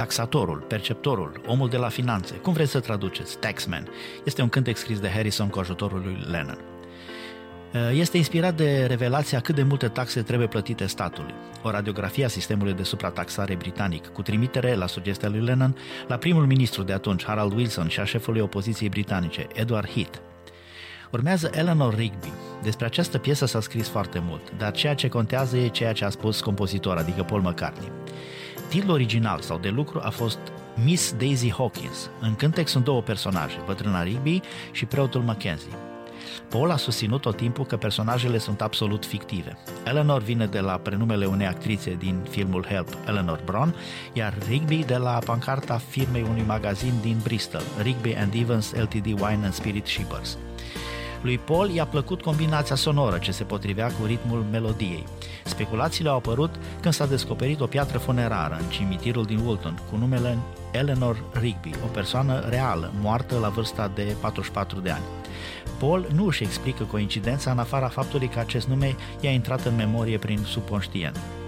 Taxatorul, perceptorul, omul de la finanțe, cum vreți să traduceți, Taxman, este un cântec scris de Harrison cu ajutorul lui Lennon. Este inspirat de revelația cât de multe taxe trebuie plătite statului, o radiografie a sistemului de suprataxare britanic, cu trimitere, la sugestia lui Lennon, la primul ministru de atunci, Harold Wilson, și a șefului opoziției britanice, Edward Heath. Urmează Eleanor Rigby. Despre această piesă s-a scris foarte mult, dar ceea ce contează e ceea ce a spus compozitorul, adică Paul McCartney. Titlul original sau de lucru a fost Miss Daisy Hawkins. În cântec sunt două personaje, bătrâna Rigby și preotul Mackenzie. Paul a susținut tot timpul că personajele sunt absolut fictive. Eleanor vine de la prenumele unei actrițe din filmul Help, Eleanor Bron, iar Rigby de la pancarta firmei unui magazin din Bristol, Rigby and Evans Ltd. Wine and Spirit Shippers. Lui Paul i-a plăcut combinația sonoră ce se potrivea cu ritmul melodiei. Speculațiile au apărut când s-a descoperit o piatră funerară în cimitirul din Woolton cu numele Eleanor Rigby, o persoană reală, moartă la vârsta de 44 de ani. Paul nu își explică coincidența în afara faptului că acest nume i-a intrat în memorie prin subconștient.